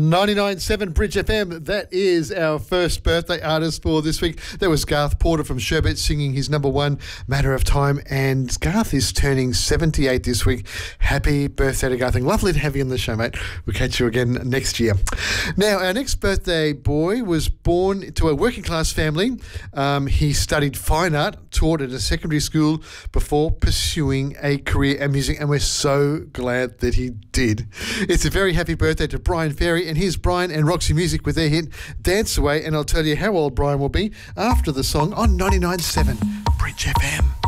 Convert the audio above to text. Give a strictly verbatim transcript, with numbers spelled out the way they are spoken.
ninety-nine point seven Bridge F M, that is our first birthday artist for this week. That was Garth Porter from Sherbet singing his number one, Matter of Time. And Garth is turning seventy-eight this week. Happy birthday to Garth. And lovely to have you on the show, mate. We'll catch you again next year. Now, our next birthday boy was born to a working class family. Um, he studied fine art, taught at a secondary school before pursuing a career in music, and we're so glad that he did. It's a very happy birthday to Brian Ferry, and here's Brian and Roxy Music with their hit Dance Away, and I'll tell you how old Brian will be after the song on ninety-nine point seven Bridge F M.